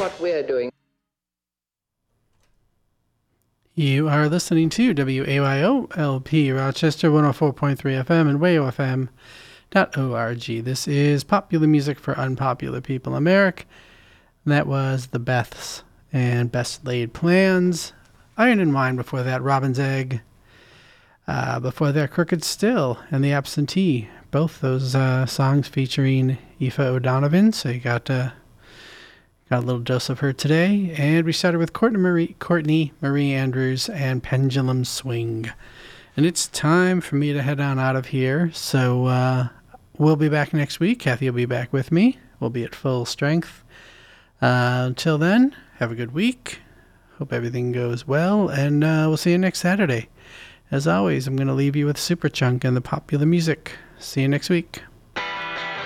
what we're doing. You are listening to WAYO-LP Rochester 104.3 FM and WAYOFM.org. This is Popular Music for Unpopular People in America. That was The Beths and Best Laid Plans. Iron and Wine before that, Robin's Egg. Before that, Crooked Still and The Absentee. Both those songs featuring Aoife O'Donovan, so you got a little dose of her today. And we started with Courtney Marie Andrews and Pendulum Swing. And it's time for me to head on out of here. So we'll be back next week. Kathy will be back with me. We'll be at full strength. Until then, have a good week. Hope everything goes well. And we'll see you next Saturday. As always, I'm going to leave you with Superchunk and the popular music. See you next week.